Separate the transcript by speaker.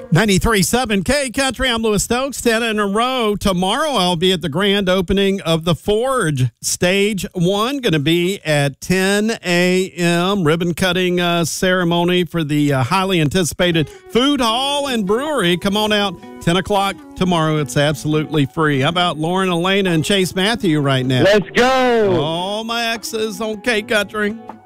Speaker 1: 93.7 K Country. I'm Lewis Stokes, 10 in a row. Tomorrow I'll be at the grand opening of The Forge. Stage 1 going to be at 10 a.m. Ribbon cutting ceremony for the highly anticipated food hall and brewery. Come on out, 10 o'clock tomorrow. It's absolutely free. How about Lauren, Elena, and Chase Matthew right now?
Speaker 2: Let's go.
Speaker 1: All my exes on K Country.